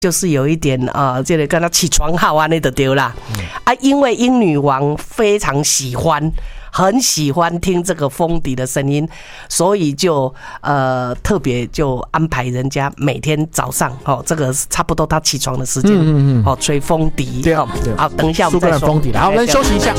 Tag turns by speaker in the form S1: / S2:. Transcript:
S1: 就是有一点这个跟他起床号啊那就对啦。因为英女王非常喜欢。很喜欢听这个风笛的声音，所以就特别就安排人家每天早上这个差不多他起床的时间吹风笛。
S2: 对，
S1: 好，等一下我们再说。
S2: 风笛，好，我们休息一下。